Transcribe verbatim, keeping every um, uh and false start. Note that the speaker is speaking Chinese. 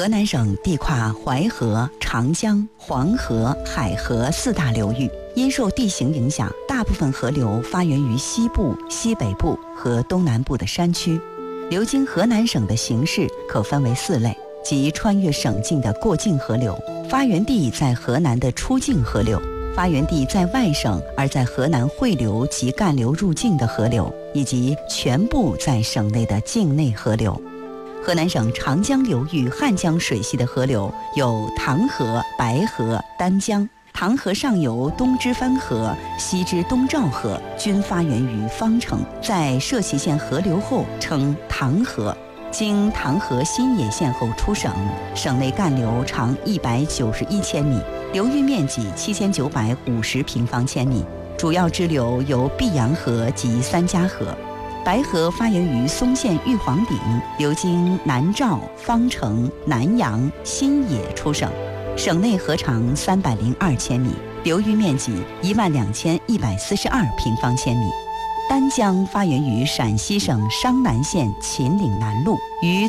河南省地跨淮河、长江、黄河、海河四大流域，因受地形影响，大部分河流发源于西部、西北部和东南部的山区。流经河南省的形式可分为四类，即穿越省境的过境河流，发源地在河南的出境河流，发源地在外省而在河南汇流及干流入境的河流，以及全部在省内的境内河流。河南省长江流域汉江水系的河流有唐河、白河、丹江。唐河上游东支番河、西支东召河均发源于方城，在涉溪县河流后称唐河。经唐河新野县后出省，省内干流长一百九十一千米，流域面积七千九百五十平方千米，主要支流有碧阳河及三家河。白河发源于嵩县玉皇顶，流经南召、方城、南阳、新野出省，省内河长三百零二千米，流域面积一万两千一百四十二平方千米。丹江发源于陕西省商南县秦岭南路，于